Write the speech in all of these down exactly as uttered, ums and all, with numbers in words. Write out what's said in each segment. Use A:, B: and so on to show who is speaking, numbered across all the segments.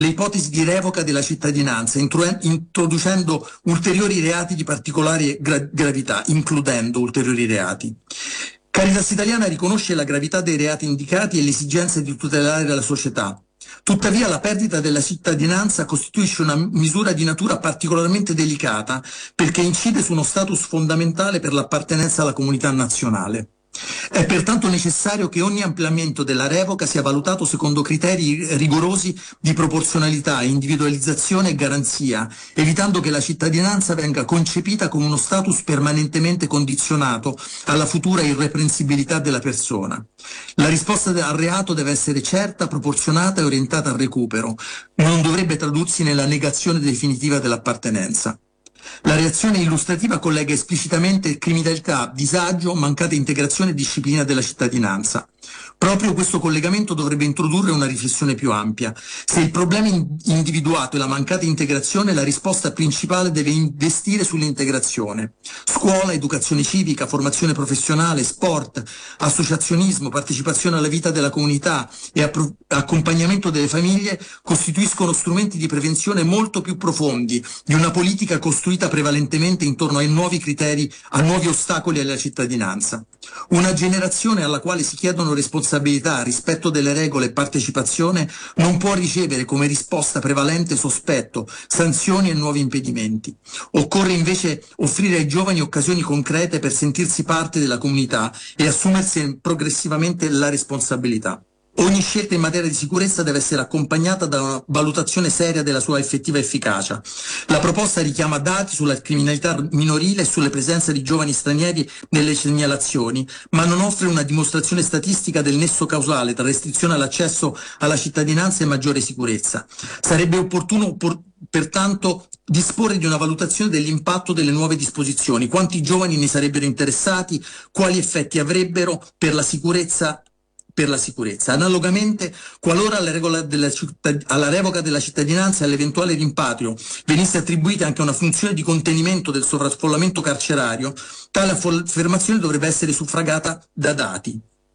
A: le ipotesi di revoca della cittadinanza, introducendo ulteriori reati di particolare gra- gravità, includendo ulteriori reati. Caritas Italiana riconosce la gravità dei reati indicati e l'esigenza di tutelare la società. Tuttavia la perdita della cittadinanza costituisce una misura di natura particolarmente delicata perché incide su uno status fondamentale per l'appartenenza alla comunità nazionale. È pertanto necessario che ogni ampliamento della revoca sia valutato secondo criteri rigorosi di proporzionalità, individualizzazione e garanzia, evitando che la cittadinanza venga concepita come uno status permanentemente condizionato alla futura irreprensibilità della persona. La risposta al reato deve essere certa, proporzionata e orientata al recupero. Non dovrebbe tradursi nella negazione definitiva dell'appartenenza. La reazione illustrativa collega esplicitamente criminalità, disagio, mancata integrazione e disciplina della cittadinanza. Proprio questo collegamento dovrebbe introdurre una riflessione più ampia. Se il problema individuato è la mancata integrazione, la risposta principale deve investire sull'integrazione. Scuola, educazione civica, formazione professionale, sport, associazionismo, partecipazione alla vita della comunità e appro- accompagnamento delle famiglie costituiscono strumenti di prevenzione molto più profondi di una politica costruita prevalentemente intorno ai nuovi criteri, a nuovi ostacoli alla cittadinanza. Una generazione alla quale si chiedono responsabilità, rispetto delle regole e partecipazione non può ricevere come risposta prevalente sospetto, sanzioni e nuovi impedimenti. Occorre invece offrire ai giovani occasioni concrete per sentirsi parte della comunità e assumersi progressivamente la responsabilità. Ogni scelta in materia di sicurezza deve essere accompagnata da una valutazione seria della sua effettiva efficacia. La proposta richiama dati sulla criminalità minorile e sulle presenze di giovani stranieri nelle segnalazioni, ma non offre una dimostrazione statistica del nesso causale tra restrizione all'accesso alla cittadinanza e maggiore sicurezza. Sarebbe opportuno por- pertanto disporre di una valutazione dell'impatto delle nuove disposizioni, quanti giovani ne sarebbero interessati, quali effetti avrebbero per la sicurezza per la sicurezza. Analogamente, qualora alla, regola della cittad- alla revoca della cittadinanza e all'eventuale rimpatrio venisse attribuita anche una funzione di contenimento del sovraffollamento carcerario, tale affermazione dovrebbe essere suffragata da dati.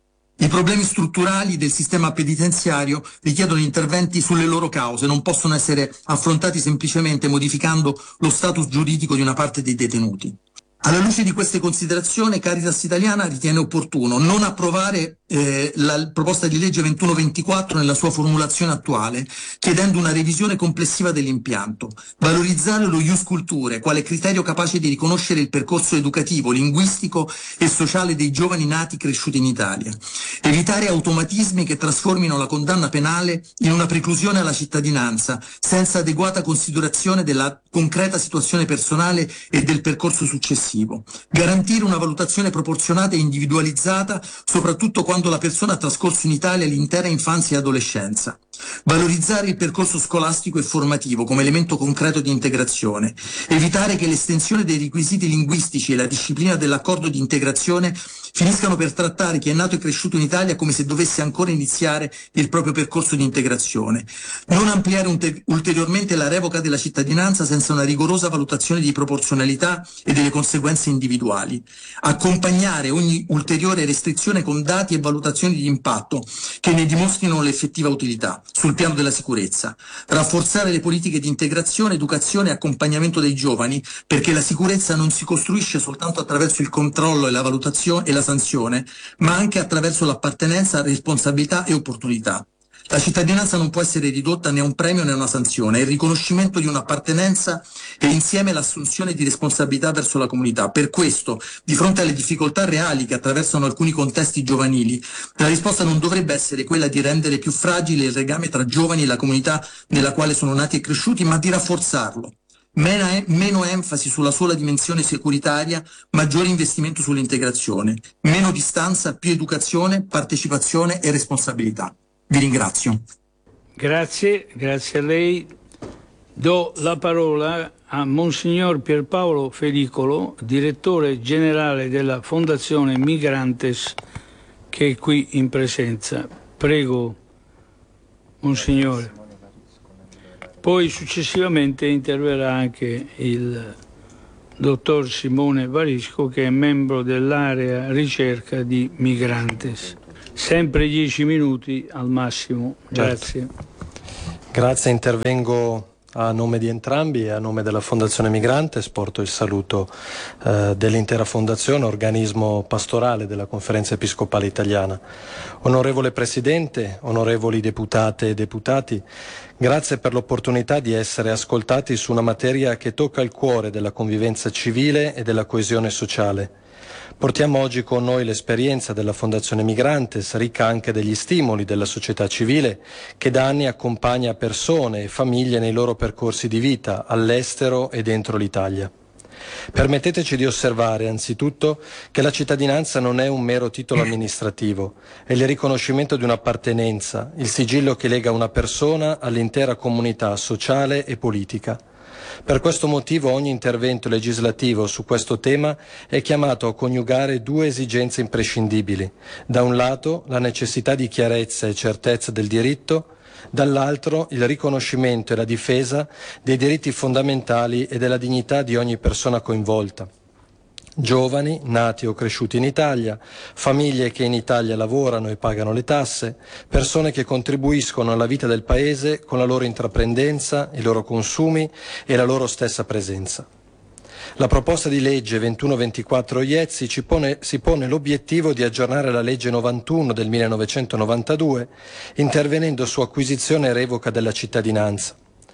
A: I problemi strutturali del sistema penitenziario richiedono interventi sulle loro cause, non possono essere affrontati semplicemente modificando lo status giuridico di una parte dei detenuti. Alla luce di queste considerazioni, Caritas Italiana ritiene opportuno non approvare eh, la proposta di legge ventuno ventiquattro nella sua formulazione attuale, chiedendo una revisione complessiva dell'impianto, valorizzare lo ius culturae quale criterio capace di riconoscere il percorso educativo, linguistico e sociale dei giovani nati e cresciuti in Italia, evitare automatismi che trasformino la condanna penale in una preclusione alla cittadinanza, senza adeguata considerazione della concreta situazione personale e del percorso successivo. Garantire una valutazione proporzionata e individualizzata, soprattutto quando la persona ha trascorso in Italia l'intera infanzia e adolescenza. Valorizzare il percorso scolastico e formativo come elemento concreto di integrazione. Evitare che l'estensione dei requisiti linguistici e la disciplina dell'accordo di integrazione finiscano per trattare chi è nato e cresciuto in Italia come se dovesse ancora iniziare il proprio percorso di integrazione. Non ampliare ulter- ulteriormente la revoca della cittadinanza senza una rigorosa valutazione di proporzionalità e delle conseguenze individuali. Accompagnare ogni ulteriore restrizione con dati e valutazioni di impatto che ne dimostrino l'effettiva utilità sul piano della sicurezza. Rafforzare le politiche di integrazione, educazione e accompagnamento dei giovani, perché la sicurezza non si costruisce soltanto attraverso il controllo e la valutazione e la sanzione, ma anche attraverso l'appartenenza, responsabilità e opportunità. La cittadinanza non può essere ridotta né a un premio né a una sanzione, è il riconoscimento di un'appartenenza e insieme l'assunzione di responsabilità verso la comunità. Per questo, di fronte alle difficoltà reali che attraversano alcuni contesti giovanili, la risposta non dovrebbe essere quella di rendere più fragile il legame tra giovani e la comunità nella quale sono nati e cresciuti, ma di rafforzarlo. Meno, meno enfasi sulla sola dimensione securitaria, maggiore investimento sull'integrazione, meno distanza, più educazione, partecipazione e responsabilità. Vi ringrazio.
B: Grazie, grazie a lei. Do la parola a Monsignor Pierpaolo Felicolo, direttore generale della Fondazione Migrantes, che è qui in presenza. Prego, Monsignore. Poi successivamente interverrà anche il dottor Simone Varisco, che è membro dell'area ricerca di Migrantes. Sempre dieci minuti al massimo. Grazie.
C: Certo. Grazie, intervengo a nome di entrambi e a nome della Fondazione Migrantes. Porto il saluto eh, dell'intera Fondazione, organismo pastorale della Conferenza Episcopale Italiana. Onorevole Presidente, onorevoli deputate e deputati, grazie per l'opportunità di essere ascoltati su una materia che tocca il cuore della convivenza civile e della coesione sociale. Portiamo oggi con noi l'esperienza della Fondazione Migrantes, ricca anche degli stimoli della società civile, che da anni accompagna persone e famiglie nei loro percorsi di vita, all'estero e dentro l'Italia. Permetteteci di osservare anzitutto che la cittadinanza non è un mero titolo amministrativo, è il riconoscimento di un'appartenenza, il sigillo che lega una persona all'intera comunità sociale e politica. Per questo motivo ogni intervento legislativo su questo tema è chiamato a coniugare due esigenze imprescindibili. Da un lato la necessità di chiarezza e certezza del diritto, dall'altro il riconoscimento e la difesa dei diritti fondamentali e della dignità di ogni persona coinvolta. Giovani, nati o cresciuti in Italia, famiglie che in Italia lavorano e pagano le tasse, persone che contribuiscono alla vita del Paese con la loro intraprendenza, i loro consumi e la loro stessa presenza. La proposta di legge ventuno ventiquattro I E Z I ci pone, si pone l'obiettivo di aggiornare la legge novantuno del millenovecentonovantadue, intervenendo su acquisizione e revoca della cittadinanza.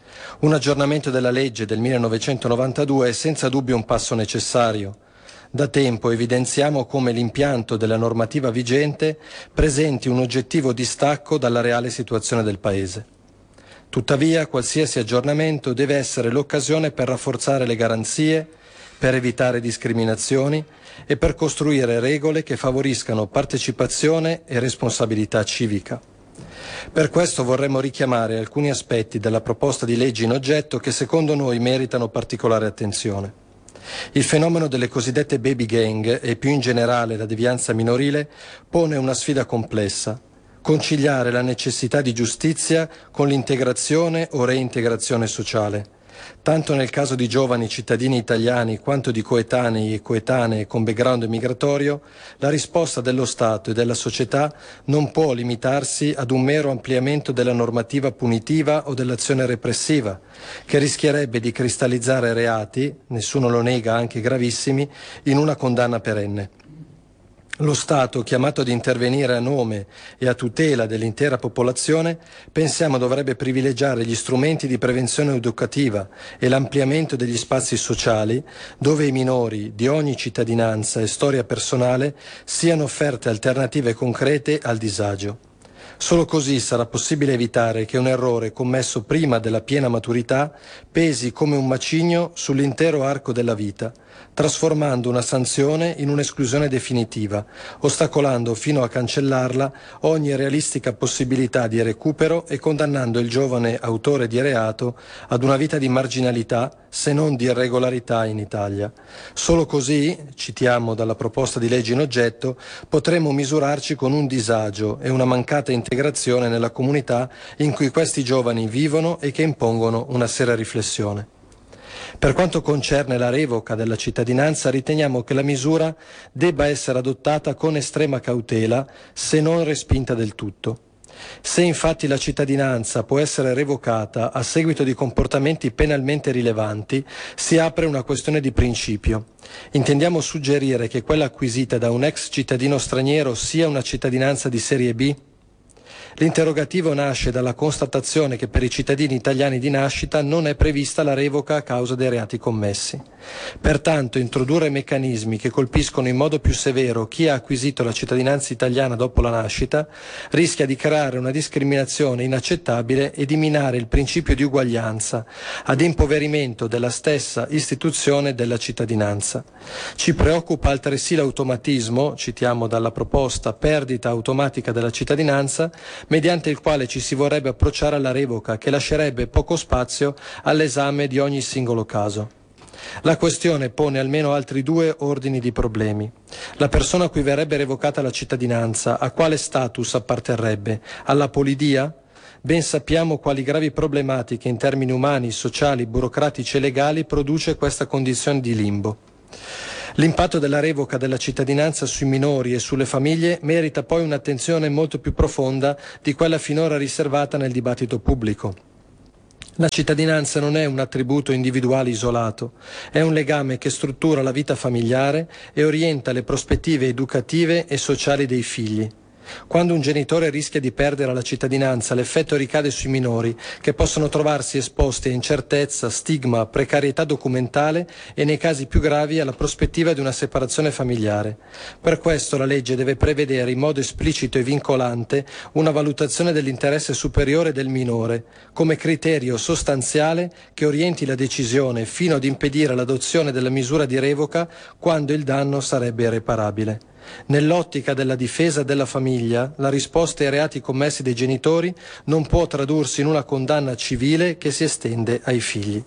C: Un aggiornamento della legge del millenovecentonovantadue è senza dubbio un passo necessario. Da tempo evidenziamo come l'impianto della normativa vigente presenti un oggettivo distacco dalla reale situazione del Paese. Tuttavia, qualsiasi aggiornamento deve essere l'occasione per rafforzare le garanzie, per evitare discriminazioni e per costruire regole che favoriscano partecipazione e responsabilità civica. Per questo vorremmo richiamare alcuni aspetti della proposta di legge in oggetto che secondo noi meritano particolare attenzione. Il fenomeno delle cosiddette baby gang e più in generale la devianza minorile pone una sfida complessa: conciliare la necessità di giustizia con l'integrazione o reintegrazione sociale. Tanto nel caso di giovani cittadini italiani quanto di coetanei e coetanee con background migratorio, la risposta dello Stato e della società non può limitarsi ad un mero ampliamento della normativa punitiva o dell'azione repressiva, che rischierebbe di cristallizzare reati, nessuno lo nega, anche gravissimi, in una condanna perenne. Lo Stato, chiamato ad intervenire a nome e a tutela dell'intera popolazione, pensiamo dovrebbe privilegiare gli strumenti di prevenzione educativa e l'ampliamento degli spazi sociali dove ai minori di ogni cittadinanza e storia personale siano offerte alternative concrete al disagio. Solo così sarà possibile evitare che un errore commesso prima della piena maturità pesi come un macigno sull'intero arco della vita, trasformando una sanzione in un'esclusione definitiva, ostacolando fino a cancellarla ogni realistica possibilità di recupero e condannando il giovane autore di reato ad una vita di marginalità, se non di irregolarità in Italia. Solo così, citiamo dalla proposta di legge in oggetto, potremo misurarci con un disagio e una mancata integrazione nella comunità in cui questi giovani vivono e che impongono una seria riflessione. Per quanto concerne la revoca della cittadinanza, riteniamo che la misura debba essere adottata con estrema cautela, se non respinta del tutto. Se infatti la cittadinanza può essere revocata a seguito di comportamenti penalmente rilevanti, si apre una questione di principio. Intendiamo suggerire che quella acquisita da un ex cittadino straniero sia una cittadinanza di serie B? L'interrogativo nasce dalla constatazione che per i cittadini italiani di nascita non è prevista la revoca a causa dei reati commessi. Pertanto, introdurre meccanismi che colpiscono in modo più severo chi ha acquisito la cittadinanza italiana dopo la nascita rischia di creare una discriminazione inaccettabile e di minare il principio di uguaglianza, ad impoverimento della stessa istituzione della cittadinanza. Ci preoccupa altresì l'automatismo, citiamo dalla proposta, perdita automatica della cittadinanza, mediante il quale ci si vorrebbe approcciare alla revoca, che lascerebbe poco spazio all'esame di ogni singolo caso. La questione pone almeno altri due ordini di problemi. La persona a cui verrebbe revocata la cittadinanza, a quale status apparterrebbe? Alla polidia? Ben sappiamo quali gravi problematiche in termini umani, sociali, burocratici e legali produce questa condizione di limbo. L'impatto della revoca della cittadinanza sui minori e sulle famiglie merita poi un'attenzione molto più profonda di quella finora riservata nel dibattito pubblico. La cittadinanza non è un attributo individuale isolato, è un legame che struttura la vita familiare e orienta le prospettive educative e sociali dei figli. Quando un genitore rischia di perdere la cittadinanza, l'effetto ricade sui minori, che possono trovarsi esposti a incertezza, stigma, precarietà documentale e, nei casi più gravi, alla prospettiva di una separazione familiare. Per questo la legge deve prevedere in modo esplicito e vincolante una valutazione dell'interesse superiore del minore, come criterio sostanziale che orienti la decisione fino ad impedire l'adozione della misura di revoca quando il danno sarebbe irreparabile. Nell'ottica della difesa della famiglia, la risposta ai reati commessi dai genitori non può tradursi in una condanna civile che si estende ai figli.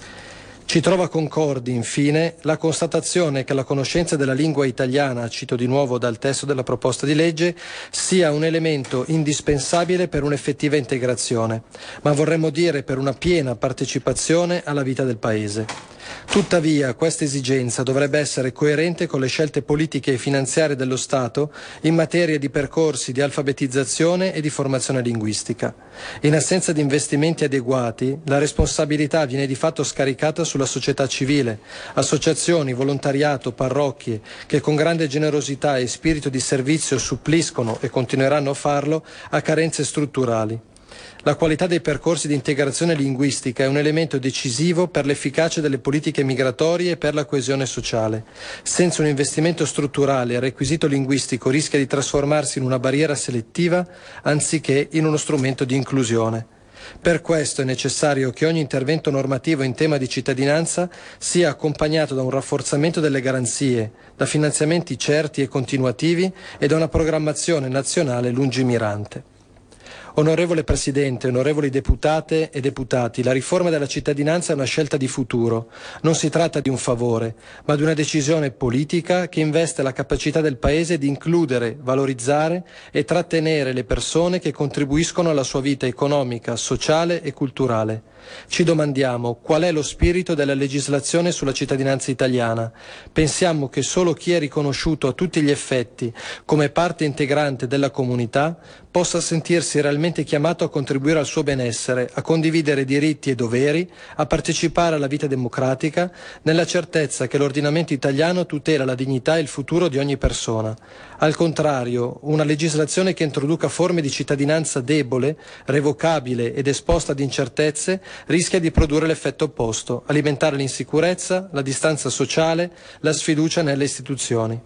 C: Ci trova concordi, infine, la constatazione che la conoscenza della lingua italiana, cito di nuovo dal testo della proposta di legge, sia un elemento indispensabile per un'effettiva integrazione, ma vorremmo dire per una piena partecipazione alla vita del Paese. Tuttavia, questa esigenza dovrebbe essere coerente con le scelte politiche e finanziarie dello Stato in materia di percorsi di alfabetizzazione e di formazione linguistica. In assenza di investimenti adeguati, la responsabilità viene di fatto scaricata sulla società civile, associazioni, volontariato, parrocchie, che con grande generosità e spirito di servizio suppliscono e continueranno a farlo a carenze strutturali. La qualità dei percorsi di integrazione linguistica è un elemento decisivo per l'efficacia delle politiche migratorie e per la coesione sociale. Senza un investimento strutturale, il requisito linguistico rischia di trasformarsi in una barriera selettiva anziché in uno strumento di inclusione. Per questo è necessario che ogni intervento normativo in tema di cittadinanza sia accompagnato da un rafforzamento delle garanzie, da finanziamenti certi e continuativi e da una programmazione nazionale lungimirante. Onorevole Presidente, onorevoli deputate e deputati, la riforma della cittadinanza è una scelta di futuro. Non si tratta di un favore, ma di una decisione politica che investe la capacità del Paese di includere, valorizzare e trattenere le persone che contribuiscono alla sua vita economica, sociale e culturale. Ci domandiamo qual è lo spirito della legislazione sulla cittadinanza italiana. Pensiamo che solo chi è riconosciuto a tutti gli effetti come parte integrante della comunità possa sentirsi realmente chiamato a contribuire al suo benessere, a condividere diritti e doveri, a partecipare alla vita democratica, nella certezza che l'ordinamento italiano tutela la dignità e il futuro di ogni persona. Al contrario, una legislazione che introduca forme di cittadinanza debole, revocabile ed esposta ad incertezze rischia di produrre l'effetto opposto, alimentare l'insicurezza, la distanza sociale, la sfiducia nelle istituzioni.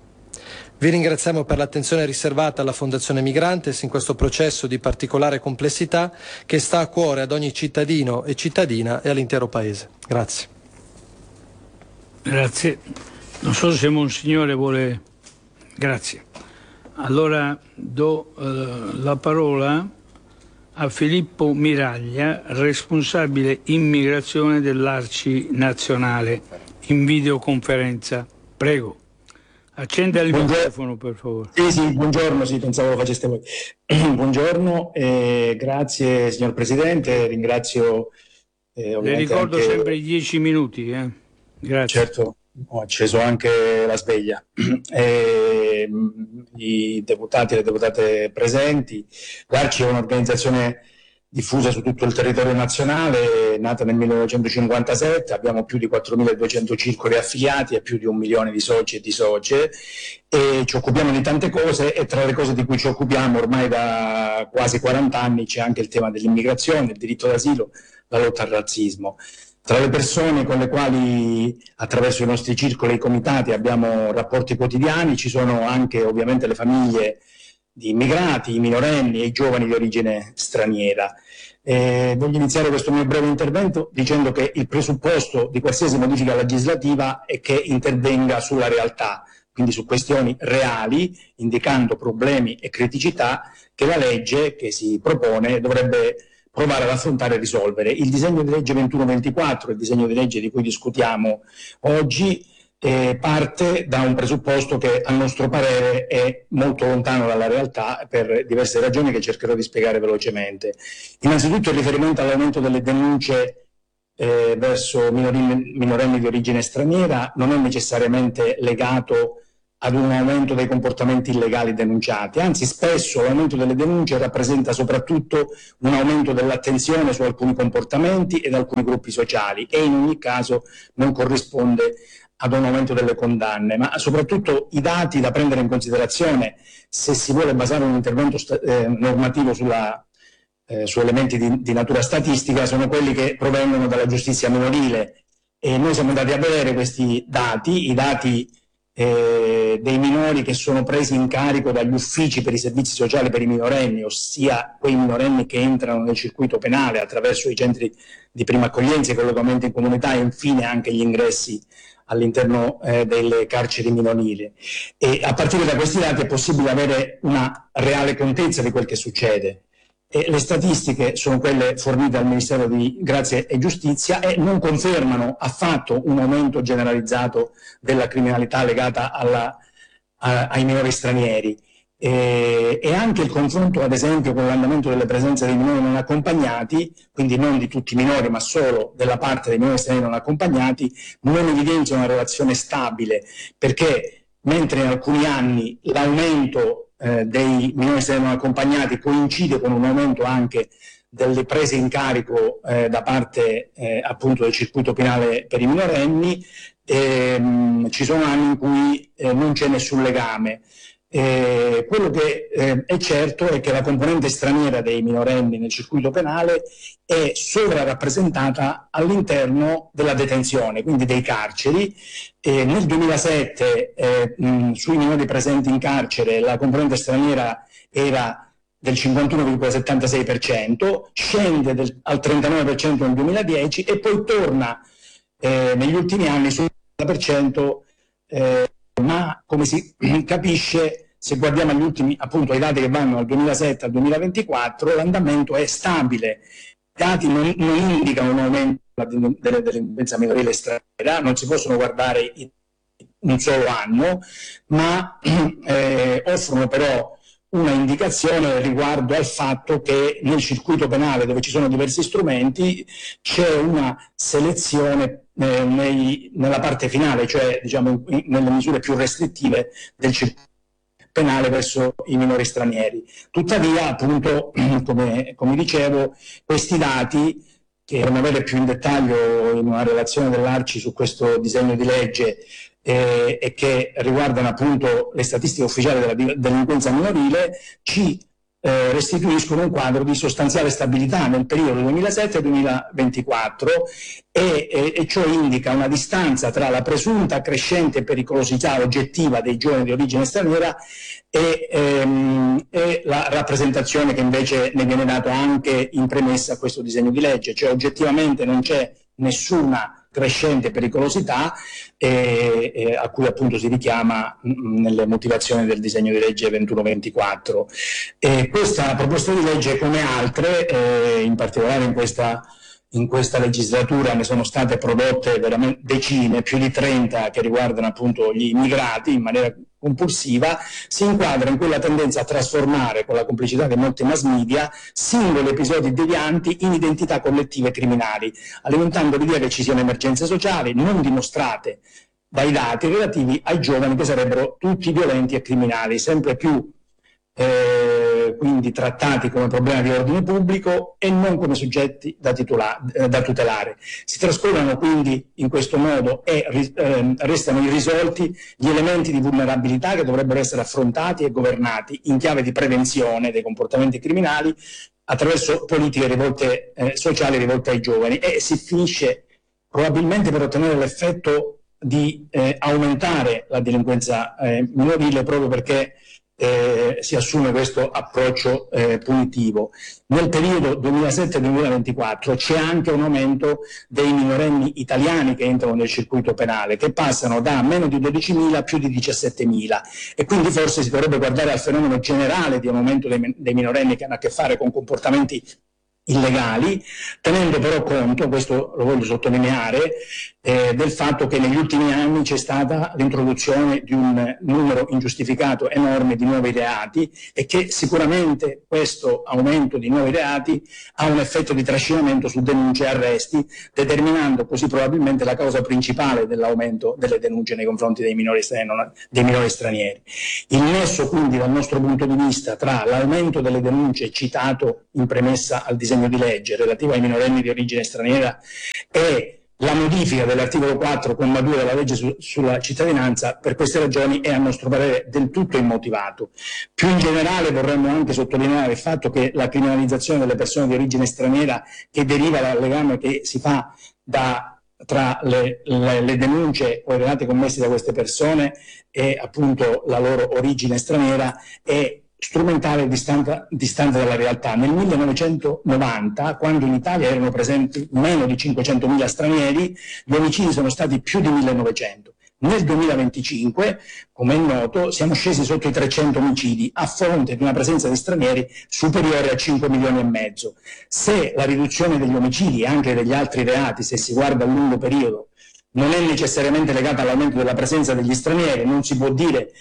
C: Vi ringraziamo per l'attenzione riservata alla Fondazione Migrantes in questo processo di particolare complessità che sta a cuore ad ogni cittadino e cittadina e all'intero Paese. Grazie.
B: Grazie. Non so se Monsignore vuole... Grazie. Allora do eh, la parola a Filippo Miraglia, responsabile immigrazione dell'Arci Nazionale, in videoconferenza. Prego. Accenda il buongiorno. Microfono, per favore.
D: Sì, sì, buongiorno, sì, pensavo lo faceste voi. Buongiorno, eh, grazie signor Presidente, ringrazio
B: eh, Le ricordo anche... sempre i dieci minuti, eh? Grazie.
D: Certo, ho acceso anche la sveglia. Eh, I deputati e le deputate presenti, l'Arci è un'organizzazione diffusa su tutto il territorio nazionale, nata nel millenovecentocinquantasette, abbiamo più di quattromiladuecento circoli affiliati e più di un milione di soci e di socie e ci occupiamo di tante cose e tra le cose di cui ci occupiamo ormai da quasi quaranta anni c'è anche il tema dell'immigrazione, il diritto d'asilo, la lotta al razzismo. Tra le persone con le quali attraverso i nostri circoli e i comitati abbiamo rapporti quotidiani ci sono anche ovviamente le famiglie di immigrati, i minorenni e i giovani di origine straniera. Eh, voglio iniziare questo mio breve intervento dicendo che il presupposto di qualsiasi modifica legislativa è che intervenga sulla realtà, quindi su questioni reali, indicando problemi e criticità che la legge che si propone dovrebbe provare ad affrontare e risolvere. Il disegno di legge ventuno ventiquattro, il disegno di legge di cui discutiamo oggi, Eh, parte da un presupposto che a nostro parere è molto lontano dalla realtà per diverse ragioni che cercherò di spiegare velocemente. Innanzitutto il riferimento all'aumento delle denunce eh, verso minorenni, minorenni di origine straniera non è necessariamente legato ad un aumento dei comportamenti illegali denunciati, anzi spesso l'aumento delle denunce rappresenta soprattutto un aumento dell'attenzione su alcuni comportamenti ed alcuni gruppi sociali e in ogni caso non corrisponde ad un aumento delle condanne, ma soprattutto i dati da prendere in considerazione se si vuole basare un intervento eh, normativo sulla, eh, su elementi di, di natura statistica sono quelli che provengono dalla giustizia minorile e noi siamo andati a vedere questi dati, i dati Eh, dei minori che sono presi in carico dagli uffici per i servizi sociali per i minorenni, ossia quei minorenni che entrano nel circuito penale attraverso i centri di prima accoglienza, i collocamenti in comunità e infine anche gli ingressi all'interno eh, delle carceri minorili. E a partire da questi dati è possibile avere una reale contezza di quel che succede. E le statistiche sono quelle fornite dal Ministero di Grazia e Giustizia e non confermano affatto un aumento generalizzato della criminalità legata alla, a, ai minori stranieri. E, e anche il confronto, ad esempio, con l'andamento delle presenze dei minori non accompagnati, quindi non di tutti i minori, ma solo della parte dei minori stranieri non accompagnati, non evidenzia una relazione stabile, perché mentre in alcuni anni l'aumento Eh, dei minori stranieri non accompagnati coincide con un aumento anche delle prese in carico eh, da parte eh, appunto del circuito penale per i minorenni, ehm, ci sono anni in cui eh, non c'è nessun legame. Eh, quello che eh, è certo è che la componente straniera dei minorenni nel circuito penale è sovrarappresentata all'interno della detenzione, quindi dei carceri. Eh, nel duemilasette eh, mh, sui minori presenti in carcere la componente straniera era del cinquantuno virgola settantasei per cento, scende del, al trentanove per cento nel duemiladieci e poi torna eh, negli ultimi anni sul trenta per cento, eh, ma come si capisce, se guardiamo agli ultimi, appunto, ai dati che vanno dal duemilasette al duemilaventiquattro, l'andamento è stabile. I dati non, non indicano un aumento della delinquenza minorile straniera, non si possono guardare in un solo anno, ma eh, offrono però una indicazione riguardo al fatto che nel circuito penale, dove ci sono diversi strumenti, c'è una selezione eh, nei, nella parte finale, cioè diciamo in, nelle misure più restrittive del circuito penale verso i minori stranieri. Tuttavia, appunto, come, come dicevo, questi dati, che dovremmo avere più in dettaglio in una relazione dell'Arci su questo disegno di legge, eh, e che riguardano appunto le statistiche ufficiali della delinquenza minorile, ci eh, restituiscono un quadro di sostanziale stabilità nel periodo duemilasette duemilaventiquattro e, e, e ciò indica una distanza tra la presunta crescente pericolosità oggettiva dei giovani di origine straniera e, ehm, e la rappresentazione che invece ne viene data anche in premessa a questo disegno di legge, cioè oggettivamente non c'è nessuna crescente pericolosità eh, eh, a cui appunto si richiama mh, nelle motivazioni del disegno di legge ventuno ventiquattro. E questa proposta di legge, come altre, eh, in particolare in questa, in questa legislatura ne sono state prodotte veramente decine, più di trenta, che riguardano appunto gli immigrati in maniera compulsiva, si inquadra in quella tendenza a trasformare, con la complicità di molti mass media, singoli episodi devianti in identità collettive criminali, alimentando l'idea che ci siano emergenze sociali non dimostrate dai dati relativi ai giovani che sarebbero tutti violenti e criminali, sempre più eh, quindi trattati come problema di ordine pubblico e non come soggetti da, titula- eh, da tutelare. Si trascurano quindi in questo modo e eh, restano irrisolti gli elementi di vulnerabilità che dovrebbero essere affrontati e governati in chiave di prevenzione dei comportamenti criminali attraverso politiche rivolte, eh, sociali rivolte ai giovani, e si finisce probabilmente per ottenere l'effetto di eh, aumentare la delinquenza eh, minorile, proprio perché Eh, si assume questo approccio eh, punitivo. Nel periodo duemilasette duemilaventiquattro c'è anche un aumento dei minorenni italiani che entrano nel circuito penale, che passano da meno di dodicimila a più di diciassettemila, e quindi forse si dovrebbe guardare al fenomeno generale di un aumento dei, dei minorenni che hanno a che fare con comportamenti illegali, tenendo però conto, questo lo voglio sottolineare, eh, del fatto che negli ultimi anni c'è stata l'introduzione di un numero ingiustificato enorme di nuovi reati e che sicuramente questo aumento di nuovi reati ha un effetto di trascinamento su denunce e arresti, determinando così probabilmente la causa principale dell'aumento delle denunce nei confronti dei minori stranieri. Dei minori stranieri. Il nesso quindi dal nostro punto di vista tra l'aumento delle denunce citato in premessa al disegno di legge relativo ai minorenni di origine straniera e la modifica dell'articolo quattro comma due della legge su, sulla cittadinanza, per queste ragioni è a nostro parere del tutto immotivato. Più in generale vorremmo anche sottolineare il fatto che la criminalizzazione delle persone di origine straniera, che deriva dal legame che si fa da tra le, le, le denunce o i reati commessi da queste persone e appunto la loro origine straniera, è strumentale e distante, distante dalla realtà. Nel millenovecentonovanta, quando in Italia erano presenti meno di cinquecentomila stranieri, gli omicidi sono stati più di millenovecento. Nel duemilaventicinque, come è noto, siamo scesi sotto i trecento omicidi a fronte di una presenza di stranieri superiore a cinque milioni e mezzo. Se la riduzione degli omicidi e anche degli altri reati, se si guarda a lungo periodo, non è necessariamente legata all'aumento della presenza degli stranieri, non si può dire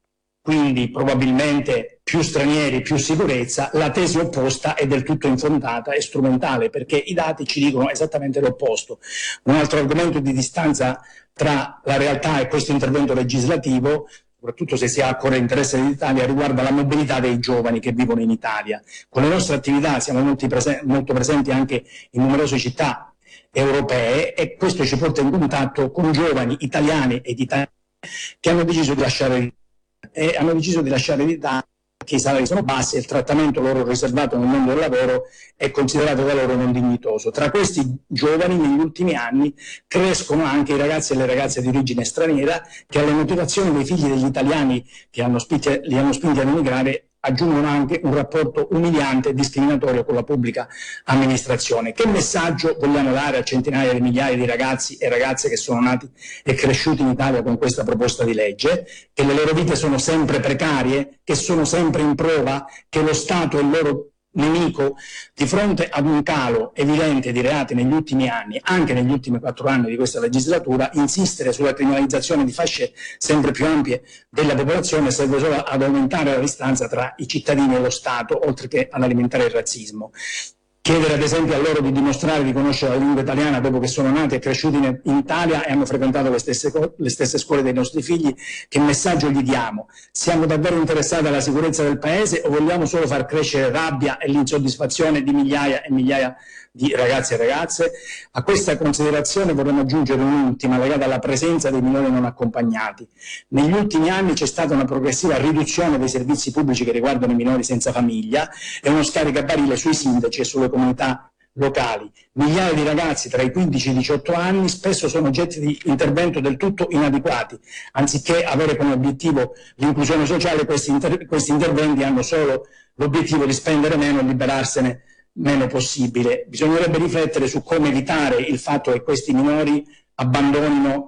D: quindi probabilmente più stranieri, più sicurezza, la tesi opposta è del tutto infondata e strumentale, perché i dati ci dicono esattamente l'opposto. Un altro argomento di distanza tra la realtà e questo intervento legislativo, soprattutto se si ha ancora interesse dell'Italia, riguarda la mobilità dei giovani che vivono in Italia. Con le nostre attività siamo molti presen- molto presenti anche in numerose città europee e questo ci porta in contatto con giovani italiani ed italiani che hanno deciso di lasciare l'Italia. e hanno deciso di lasciare l'Italia perché i salari sono bassi e il trattamento loro riservato nel mondo del lavoro è considerato da loro non dignitoso. Tra questi giovani negli ultimi anni crescono anche i ragazzi e le ragazze di origine straniera che alle motivazioni dei figli degli italiani che hanno spinti, li hanno spinti ad emigrare aggiungono anche un rapporto umiliante e discriminatorio con la pubblica amministrazione. Che messaggio vogliamo dare a centinaia di migliaia di ragazzi e ragazze che sono nati e cresciuti in Italia con questa proposta di legge? Che le loro vite sono sempre precarie, che sono sempre in prova, che lo Stato è il loro nemico? Di fronte ad un calo evidente di reati negli ultimi anni, anche negli ultimi quattro anni di questa legislatura, insistere sulla criminalizzazione di fasce sempre più ampie della popolazione serve solo ad aumentare la distanza tra i cittadini e lo Stato, oltre che ad alimentare il razzismo. Chiedere ad esempio a loro di dimostrare di conoscere la lingua italiana dopo che sono nati e cresciuti in, in Italia e hanno frequentato le stesse, le stesse scuole dei nostri figli, che messaggio gli diamo? Siamo davvero interessati alla sicurezza del Paese o vogliamo solo far crescere rabbia e l'insoddisfazione di migliaia e migliaia di ragazzi e ragazze? A questa considerazione vorremmo aggiungere un'ultima legata alla presenza dei minori non accompagnati. Negli ultimi anni c'è stata una progressiva riduzione dei servizi pubblici che riguardano i minori senza famiglia e uno scaricabarile sui sindaci e sulle comunità locali. Migliaia di ragazzi tra i quindici e i diciotto anni spesso sono oggetti di intervento del tutto inadeguati. Anziché avere come obiettivo l'inclusione sociale, questi, inter- questi interventi hanno solo l'obiettivo di spendere meno e liberarsene meno possibile. Bisognerebbe riflettere su come evitare il fatto che questi minori abbandonino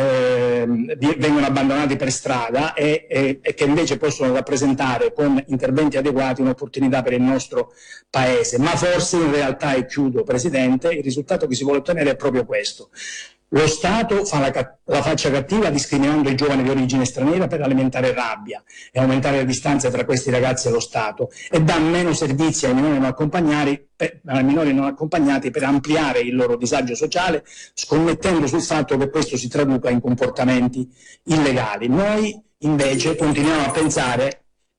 D: Eh, vengono abbandonati per strada e, e, e che invece possono rappresentare con interventi adeguati un'opportunità per il nostro Paese. Ma forse in realtà, e chiudo Presidente, il risultato che si vuole ottenere è proprio questo. Lo Stato fa la, la faccia cattiva discriminando i giovani di origine straniera per alimentare rabbia e aumentare le distanze tra questi ragazzi e lo Stato e dà meno servizi ai minori non accompagnati per, ai minori non accompagnati per ampliare il loro disagio sociale, scommettendo sul fatto che questo si traduca in comportamenti illegali. Noi invece continuiamo a pensare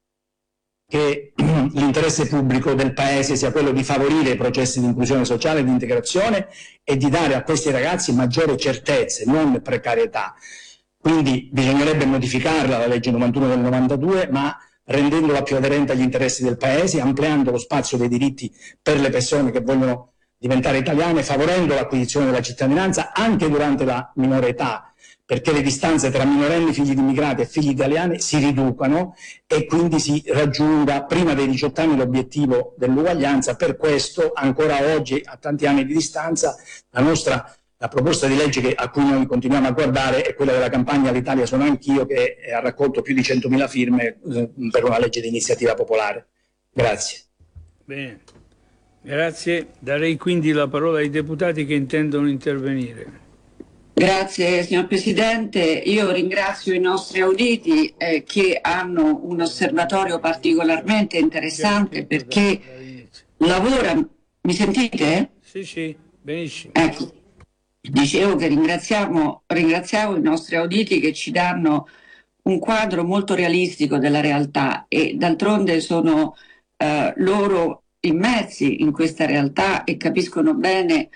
D: che l'interesse pubblico del Paese sia quello di favorire i processi di inclusione sociale e di integrazione e di dare a questi ragazzi maggiori certezze, non precarietà. Quindi bisognerebbe modificarla la legge novantuno del novantadue, ma rendendola più aderente agli interessi del Paese, ampliando lo spazio dei diritti per le persone che vogliono diventare italiane, favorendo l'acquisizione della cittadinanza anche durante la minore età, perché le distanze tra minorenni figli di immigrati e figli italiani si riducano e quindi si raggiunga prima dei diciotto anni l'obiettivo dell'uguaglianza. Per questo, ancora oggi, a tanti anni di distanza, la nostra la proposta di legge che, a cui noi continuiamo a guardare è quella della campagna L'Italia sono anch'io, che ha raccolto più di centomila firme eh, per una legge di iniziativa popolare. Grazie.
B: Bene, grazie. Darei quindi la parola ai deputati che intendono intervenire.
E: Grazie signor Presidente, io ringrazio i nostri auditi eh, che hanno un osservatorio particolarmente interessante perché lavorano. Mi sentite?
B: Sì, sì, benissimo.
E: Ecco, dicevo che ringraziamo, ringraziamo i nostri auditi che ci danno un quadro molto realistico della realtà e d'altronde sono eh, loro immersi in questa realtà e capiscono bene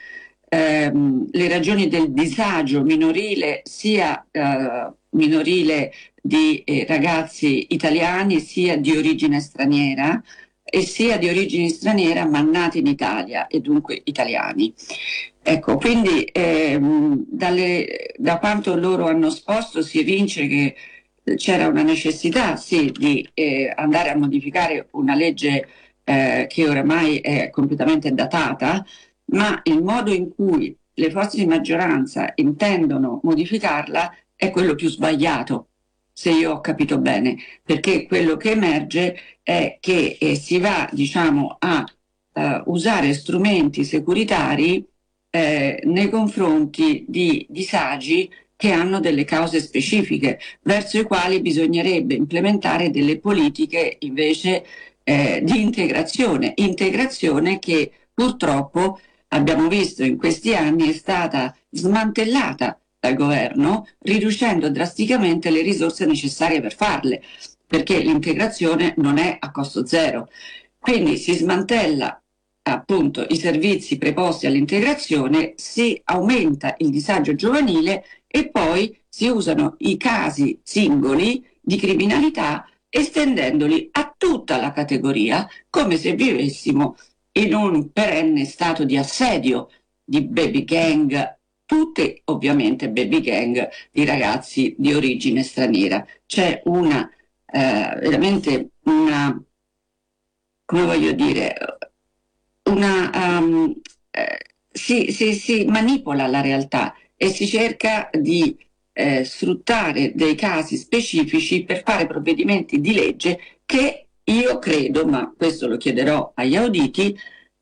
E: ehm, le ragioni del disagio minorile, sia eh, minorile di eh, ragazzi italiani, sia di origine straniera, e sia di origine straniera ma nati in Italia e dunque italiani. Ecco, quindi ehm, dalle, da quanto loro hanno esposto si evince che c'era una necessità, sì, di eh, andare a modificare una legge eh, che oramai è completamente datata, ma il modo in cui le forze di maggioranza intendono modificarla è quello più sbagliato, se io ho capito bene, perché quello che emerge è che eh, si va, diciamo, a uh, usare strumenti securitari eh, nei confronti di disagi che hanno delle cause specifiche, verso i quali bisognerebbe implementare delle politiche invece eh, di integrazione, integrazione che purtroppo abbiamo visto in questi anni è stata smantellata dal governo, riducendo drasticamente le risorse necessarie per farle, perché l'integrazione non è a costo zero. Quindi si smantella appunto i servizi preposti all'integrazione, si aumenta il disagio giovanile e poi si usano i casi singoli di criminalità estendendoli a tutta la categoria come se vivessimo in un perenne stato di assedio, di baby gang, tutte ovviamente baby gang di ragazzi di origine straniera. C'è una eh, veramente una, come voglio dire, una um, eh, si, si, si manipola la realtà e si cerca di eh, sfruttare dei casi specifici per fare provvedimenti di legge che io credo, ma questo lo chiederò agli auditi,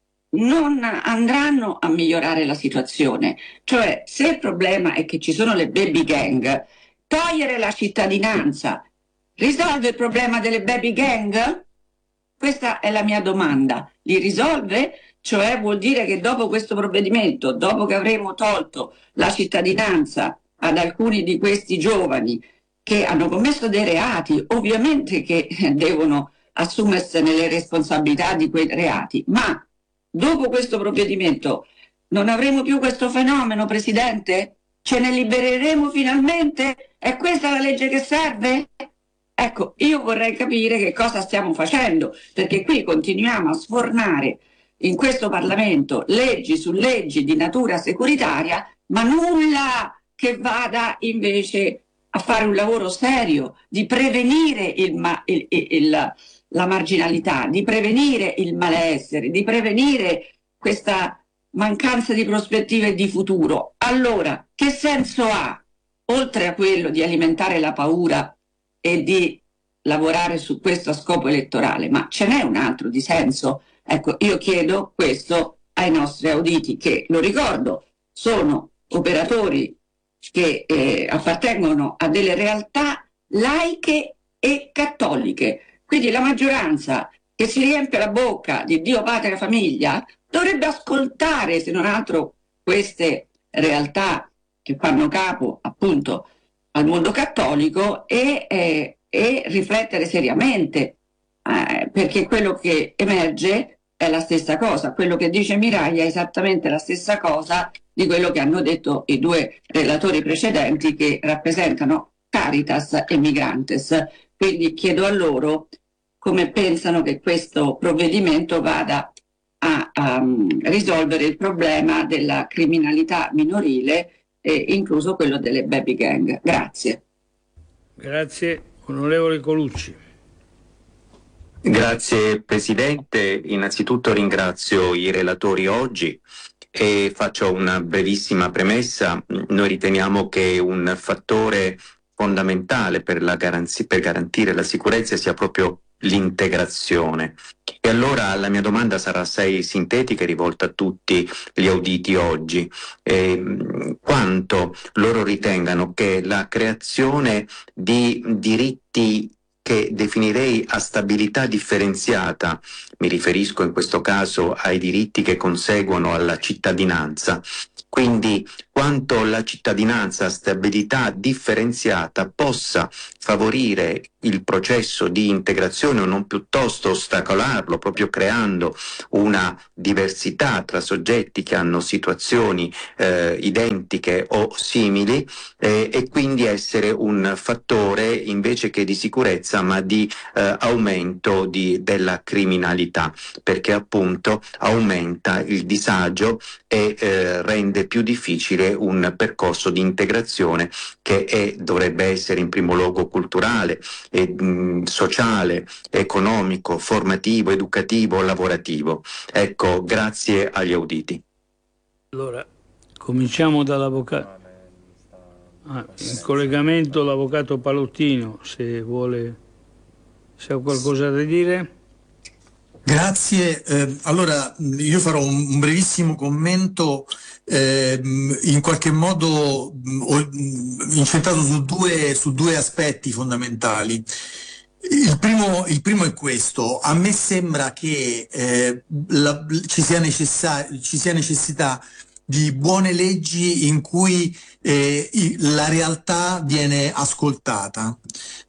E: non andranno a migliorare la situazione. Cioè, se il problema è che ci sono le baby gang, togliere la cittadinanza risolve il problema delle baby gang? Questa è la mia domanda. Li risolve? Cioè vuol dire che dopo questo provvedimento, dopo che avremo tolto la cittadinanza ad alcuni di questi giovani che hanno commesso dei reati, ovviamente che devono assumersene le responsabilità di quei reati, ma dopo questo provvedimento non avremo più questo fenomeno, Presidente? Ce ne libereremo finalmente? È questa la legge che serve? Ecco, io vorrei capire che cosa stiamo facendo, perché qui continuiamo a sfornare in questo Parlamento leggi su leggi di natura securitaria, ma nulla che vada invece a fare un lavoro serio di prevenire il, ma- il, il, il, la marginalità, di prevenire il malessere, di prevenire questa mancanza di prospettive di futuro. Allora, che senso ha, oltre a quello di alimentare la paura e di lavorare su questo a scopo elettorale, ma ce n'è un altro di senso? Ecco, io chiedo questo ai nostri auditi che, lo ricordo, sono operatori che eh, appartengono a delle realtà laiche e cattoliche. Quindi la maggioranza che si riempie la bocca di Dio, Patria e Famiglia dovrebbe ascoltare, se non altro, queste realtà che fanno capo appunto al mondo cattolico e, eh, e riflettere seriamente, eh, perché quello che emerge è la stessa cosa, quello che dice Miraglia è esattamente la stessa cosa di quello che hanno detto i due relatori precedenti che rappresentano Caritas e Migrantes. Quindi chiedo a loro come pensano che questo provvedimento vada a, a risolvere il problema della criminalità minorile, eh, incluso quello delle baby gang. Grazie.
B: Grazie. Onorevole Colucci.
F: Grazie Presidente, innanzitutto ringrazio i relatori oggi e faccio una brevissima premessa. Noi riteniamo che un fattore fondamentale per, la garanzia, per garantire la sicurezza sia proprio l'integrazione. E allora la mia domanda sarà assai sintetica e rivolta a tutti gli auditi oggi. Eh, quanto loro ritengano che la creazione di diritti che definirei a stabilità differenziata, mi riferisco in questo caso ai diritti che conseguono alla cittadinanza, quindi quanto la cittadinanza a stabilità differenziata possa favorire il processo di integrazione o non piuttosto ostacolarlo, proprio creando una diversità tra soggetti che hanno situazioni eh, identiche o simili eh, e quindi essere un fattore invece che di sicurezza ma di eh, aumento di, della criminalità, perché appunto aumenta il disagio e eh, rende più difficile un percorso di integrazione che è, dovrebbe essere in primo luogo culturale, e, mh, sociale, economico, formativo, educativo, lavorativo. Ecco, grazie agli auditi.
B: Allora, cominciamo dall'avvocato. Ah, in collegamento l'avvocato Palottino, se vuole, se ha qualcosa da dire.
A: Grazie, eh, allora io farò un, un brevissimo commento eh, in qualche modo mh, incentrato su due, su due aspetti fondamentali. Il primo, il primo è questo: a me sembra che eh, la, ci, sia necessar- ci sia necessità di buone leggi in cui eh, la realtà viene ascoltata.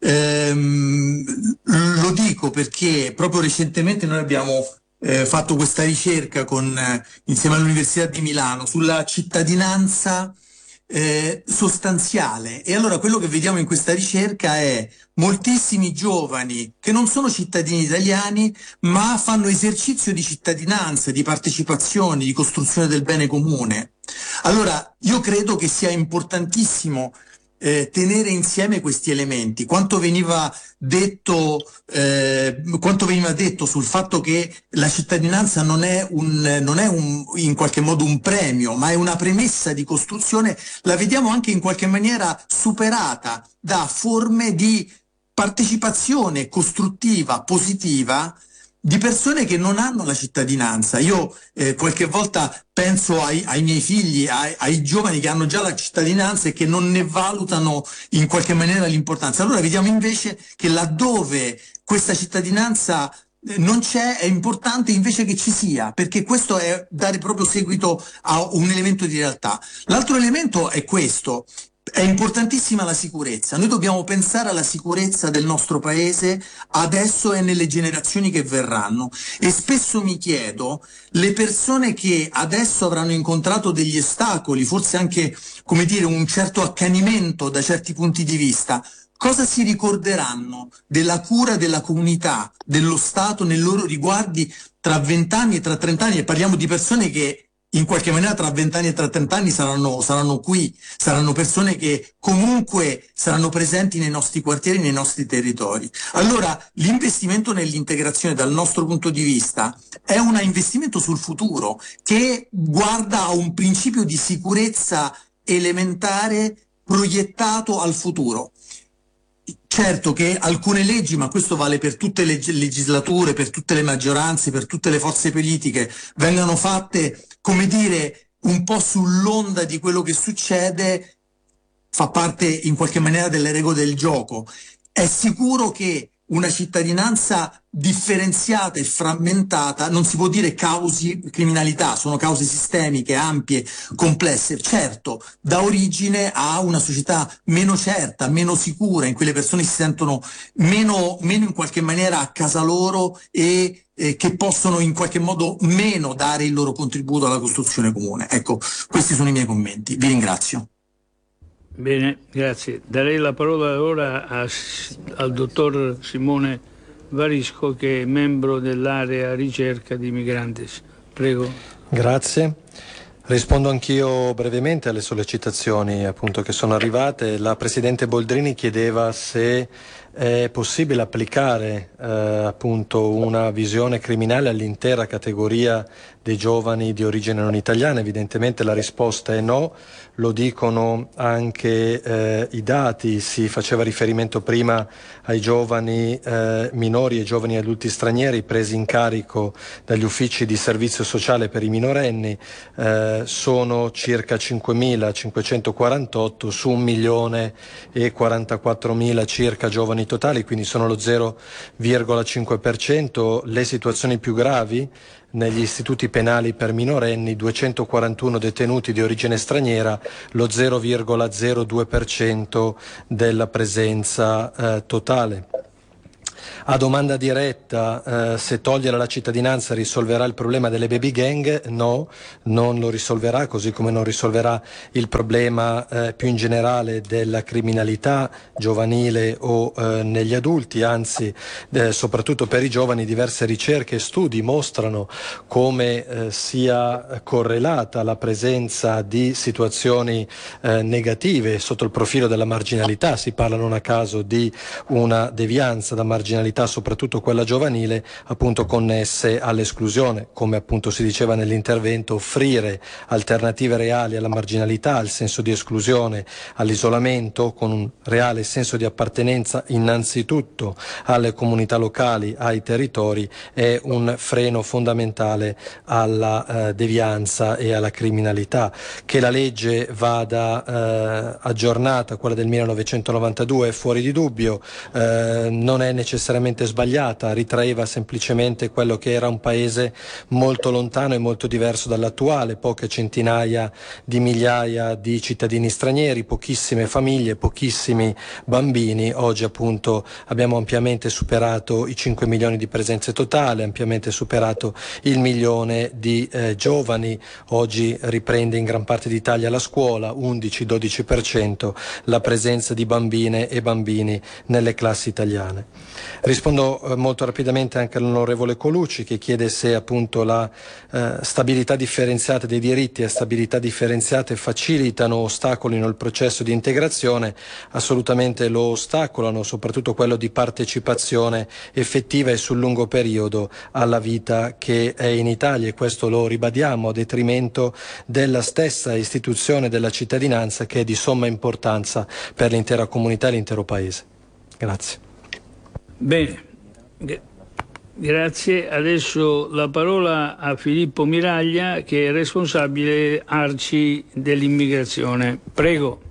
A: Ehm, lo dico perché proprio recentemente noi abbiamo eh, fatto questa ricerca con, eh, insieme all'Università di Milano sulla cittadinanza eh, sostanziale, e allora quello che vediamo in questa ricerca è moltissimi giovani che non sono cittadini italiani ma fanno esercizio di cittadinanza, di partecipazione, di costruzione del bene comune. Allora io credo che sia importantissimo eh, tenere insieme questi elementi. Quanto veniva detto eh, quanto veniva detto sul fatto che la cittadinanza non è un non è un, in qualche modo un premio, ma è una premessa di costruzione, la vediamo anche in qualche maniera superata da forme di partecipazione costruttiva, positiva, di persone che non hanno la cittadinanza. Io eh, qualche volta penso ai, ai miei figli, ai, ai giovani che hanno già la cittadinanza e che non ne valutano in qualche maniera l'importanza. Allora vediamo invece che laddove questa cittadinanza non c'è, è importante invece che ci sia, perché questo è dare proprio seguito a un elemento di realtà. L'altro elemento è questo: è importantissima la sicurezza. Noi dobbiamo pensare alla sicurezza del nostro paese adesso e nelle generazioni che verranno, e spesso mi chiedo, le persone che adesso avranno incontrato degli ostacoli, forse anche, come dire, un certo accanimento da certi punti di vista, cosa si ricorderanno della cura della comunità, dello Stato nei loro riguardi tra vent'anni e tra trent'anni? E parliamo di persone che in qualche maniera tra vent'anni e tra trent'anni saranno, saranno qui, saranno persone che comunque saranno presenti nei nostri quartieri, nei nostri territori. Allora l'investimento nell'integrazione dal nostro punto di vista è un investimento sul futuro che guarda a un principio di sicurezza elementare proiettato al futuro. Certo che alcune leggi, ma questo vale per tutte le legislature, per tutte le maggioranze, per tutte le forze politiche, vengano fatte, come dire, un po' sull'onda di quello che succede, fa parte in qualche maniera delle regole del gioco. È sicuro che una cittadinanza differenziata e frammentata non si può dire causi criminalità, sono cause sistemiche, ampie, complesse. Certo, dà origine a una società meno certa, meno sicura, in cui le persone si sentono meno, meno in qualche maniera a casa loro e eh, che possono in qualche modo meno dare il loro contributo alla costruzione comune. Ecco, questi sono i miei commenti. Vi ringrazio.
B: Bene, grazie. Darei la parola ora a, al dottor Simone Varisco, che è membro dell'area ricerca di Migrantes. Prego.
C: Grazie. Rispondo anch'io brevemente alle sollecitazioni appunto che sono arrivate. La Presidente Boldrini chiedeva se è possibile applicare eh, appunto una visione criminale all'intera categoria dei giovani di origine non italiana? Evidentemente la risposta è no, lo dicono anche eh, i dati. Si faceva riferimento prima ai giovani eh, minori e giovani adulti stranieri presi in carico dagli uffici di servizio sociale per i minorenni, eh, sono circa cinquemilacinquecentoquarantotto su un milione e quarantaquattromila circa giovani totali, quindi sono lo zero virgola cinque per cento. Le situazioni più gravi negli istituti penali per minorenni, duecentoquarantuno detenuti di origine straniera, lo zero virgola zero due per cento della presenza eh, totale. A domanda diretta, eh, se togliere la cittadinanza risolverà il problema delle baby gang? No, non lo risolverà, così come non risolverà il problema eh, più in generale della criminalità giovanile o eh, negli adulti, anzi eh, soprattutto per i giovani diverse ricerche e studi mostrano come eh, sia correlata la presenza di situazioni eh, negative sotto il profilo della marginalità. Si parla non a caso di una devianza da marginalità, soprattutto quella giovanile, appunto connesse all'esclusione. Come appunto si diceva nell'intervento, offrire alternative reali alla marginalità, al senso di esclusione, all'isolamento, con un reale senso di appartenenza innanzitutto alle comunità locali, ai territori, è un freno fondamentale alla eh, devianza e alla criminalità. Che la legge vada eh, aggiornata, quella del millenovecentonovantadue, è fuori di dubbio, eh, non è necessariamente sbagliata, ritraeva semplicemente quello che era un paese molto lontano e molto diverso dall'attuale, poche centinaia di migliaia di cittadini stranieri, pochissime famiglie, pochissimi bambini. Oggi appunto abbiamo ampiamente superato i cinque milioni di presenze totali, ampiamente superato il milione di eh, giovani. Oggi riprende in gran parte d'Italia la scuola, undici dodici per cento la presenza di bambine e bambini nelle classi italiane. Rispondo eh, molto rapidamente anche all'onorevole Colucci, che chiede se appunto la eh, stabilità differenziata dei diritti e stabilità differenziate facilitano o ostacolino il processo di integrazione. Assolutamente lo ostacolano, soprattutto quello di partecipazione effettiva e sul lungo periodo alla vita che è in Italia, e questo lo ribadiamo a detrimento della stessa istituzione della cittadinanza, che è di somma importanza per l'intera comunità e l'intero Paese. Grazie.
B: Bene, grazie. Adesso la parola a Filippo Miraglia, che è responsabile ARCI dell'immigrazione. Prego.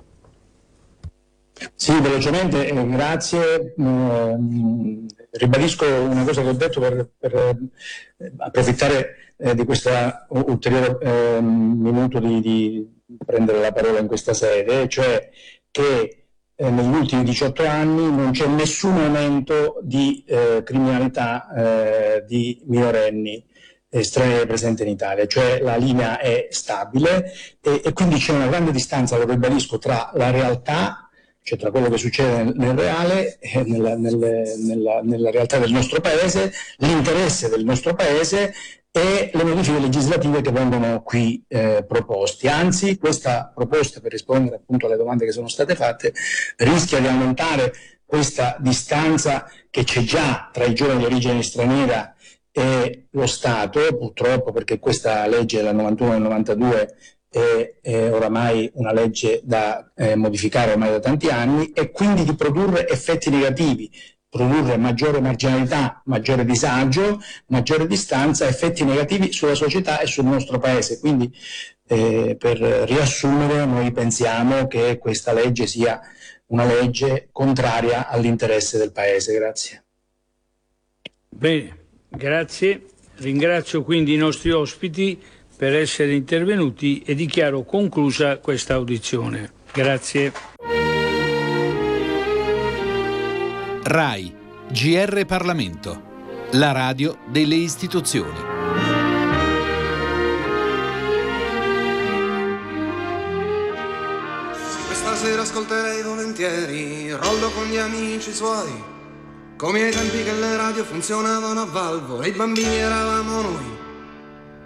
D: Sì, velocemente, eh, grazie. Eh, ribadisco una cosa che ho detto per, per eh, approfittare eh, di questo ulteriore eh, minuto di, di prendere la parola in questa sede, cioè che Eh, negli ultimi diciotto anni non c'è nessun aumento di eh, criminalità eh, di minorenni eh, stranieri presenti in Italia, cioè la linea è stabile e, e quindi c'è una grande distanza, lo ribadisco, tra la realtà, cioè tra quello che succede nel, nel reale, eh, nella, nel, nella, nella realtà del nostro Paese, l'interesse del nostro Paese e le modifiche legislative che vengono qui eh, proposte. Anzi, questa proposta, per rispondere appunto alle domande che sono state fatte, rischia di aumentare questa distanza che c'è già tra i giovani di origine straniera e lo Stato, purtroppo, perché questa legge del novantuno e del novantadue è, è oramai una legge da eh, modificare ormai da tanti anni, e quindi di produrre effetti negativi, produrre maggiore marginalità, maggiore disagio, maggiore distanza, effetti negativi sulla società e sul nostro Paese. Quindi eh, per riassumere, noi pensiamo che questa legge sia una legge contraria all'interesse del Paese. Grazie.
B: Bene, grazie. Ringrazio quindi i nostri ospiti per essere intervenuti e dichiaro conclusa questa audizione. Grazie.
G: RAI, G R Parlamento, la radio delle istituzioni.
H: Questa sera ascolterei volentieri Rollo con gli amici suoi, come ai tempi che le radio funzionavano a valvole, i bambini eravamo noi.